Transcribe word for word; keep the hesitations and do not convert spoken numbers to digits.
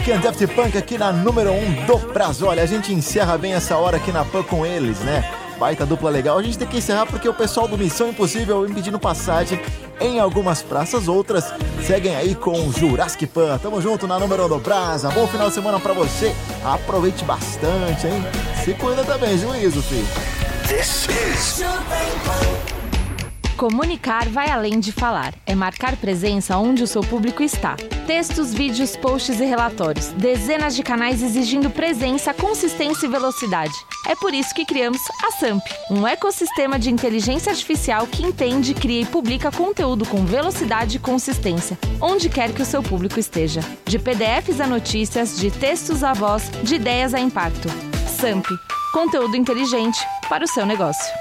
Can Daft Punk aqui na número um do Brasil. Olha, a gente encerra bem essa hora aqui na Pan com eles, né? Baita dupla legal. A gente tem que encerrar porque o pessoal do Missão Impossível vem pedindo passagem em algumas praças, outras seguem aí com o Jurassic Pan. Tamo junto na número um do Brasa. Bom final de semana pra você. Aproveite bastante, hein? Se cuida também, juízo, filho. This is Comunicar vai além de falar. É marcar presença onde o seu público está. Textos, vídeos, posts e relatórios. Dezenas de canais exigindo presença, consistência e velocidade. É por isso que criamos a Samp, um ecossistema de inteligência artificial que entende, cria e publica conteúdo com velocidade e consistência, onde quer que o seu público esteja. De P D Fs a notícias, de textos a voz, de ideias a impacto. Samp, conteúdo inteligente para o seu negócio.